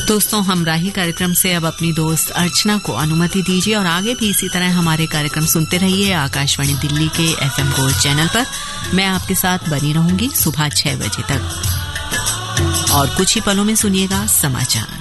दोस्तों, हमराही कार्यक्रम से अब अपनी दोस्त अर्चना को अनुमति दीजिए और आगे भी इसी तरह हमारे कार्यक्रम सुनते रहिए आकाशवाणी दिल्ली के FM गोल्ड चैनल पर। मैं आपके साथ बनी रहूंगी सुबह 6 बजे तक और कुछ ही पलों में सुनिएगा समाचार।